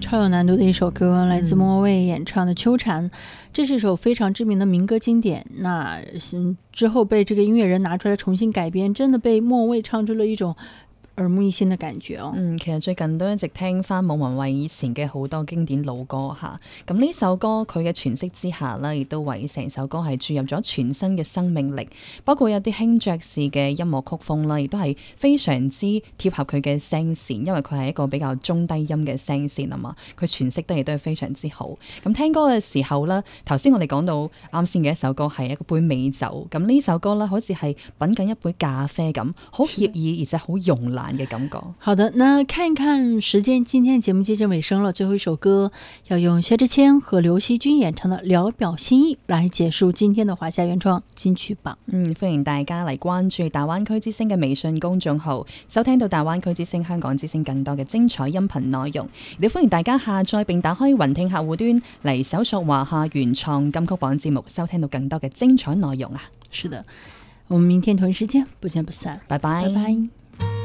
超有难度的一首歌，来自莫文蔚演唱的《秋蝉》。这是一首非常知名的民歌经典，那之后被这个音乐人拿出来重新改编，真的被莫文蔚唱出了一种耳目一新的感覺哦。 其實最近都一直聽翻莫文蔚以前嘅好多經典老歌嚇，咁呢首歌佢嘅詮釋之下呢，亦都為成首歌係注入咗全新嘅生命力，包括有啲輕爵士嘅音樂曲風啦，亦都係非常之貼合佢嘅聲線，因為佢係一個比較中低音嘅聲線啊嘛，佢詮釋得亦都係非常之好。咁聽歌嘅時候呢，頭先我哋講到啱先嘅一首歌係一杯美酒，咁呢首歌呢，好似係品緊一杯咖啡咁，好愜意而且好慵懶嘅感覺。 好的，那看一看時間，今天節目接近尾聲了，最後一首歌要用薛之謙和劉惜君演唱的《聊表心意》來結束今天的華夏原創金曲榜。 歡迎大家嚟關注大灣區之聲嘅微信公眾號，收聽到大灣區之聲、香港之聲更多嘅精彩音頻內容。亦歡迎大家下載並打開雲聽客戶端嚟搜索華夏原創金曲榜節目，收聽到更多嘅精彩內容啊！ 是的，我們明天同一時間不見不散， 拜拜。 拜拜。